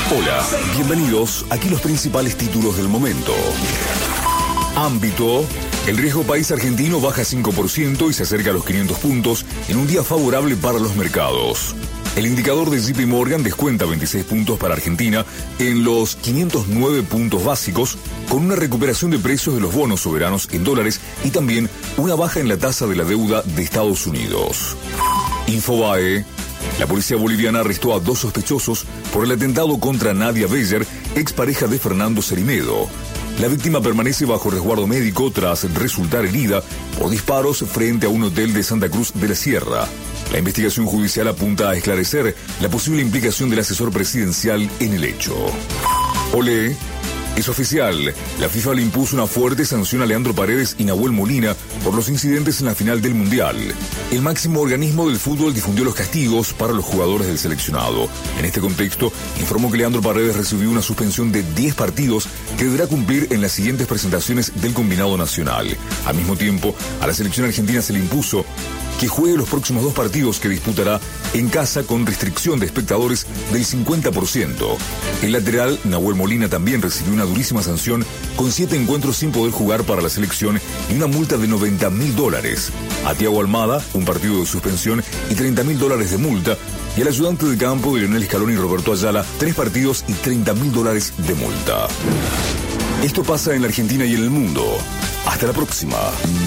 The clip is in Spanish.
Hola, bienvenidos. Aquí los principales títulos del momento. Ámbito. El riesgo país argentino baja 5% y se acerca a los 500 puntos en un día favorable para los mercados. El indicador de JP Morgan descuenta 26 puntos para Argentina en los 509 puntos básicos, con una recuperación de precios de los bonos soberanos en dólares y también una baja en la tasa de la deuda de Estados Unidos. Infobae. La policía boliviana arrestó a 2 sospechosos por el atentado contra Nadia Beller, expareja de Fernando Cerimedo. La víctima permanece bajo resguardo médico tras resultar herida por disparos frente a un hotel de Santa Cruz de la Sierra. La investigación judicial apunta a esclarecer la posible implicación del asesor presidencial en el hecho. Olé. Es oficial, la FIFA le impuso una fuerte sanción a Leandro Paredes y Nahuel Molina por los incidentes en la final del Mundial. El máximo organismo del fútbol difundió los castigos para los jugadores del seleccionado. En este contexto, informó que Leandro Paredes recibió una suspensión de 10 partidos que deberá cumplir en las siguientes presentaciones del combinado nacional. Al mismo tiempo, a la selección argentina se le impuso que juegue los próximos 2 partidos que disputará en casa con restricción de espectadores del 50%. El lateral, Nahuel Molina, también recibió una durísima sanción con 7 encuentros sin poder jugar para la selección y una multa de $90.000. A Thiago Almada, un partido de suspensión y $30.000 de multa. Y al ayudante de campo de Lionel Scaloni y Roberto Ayala, 3 partidos y $30.000 de multa. Esto pasa en la Argentina y en el mundo. Hasta la próxima.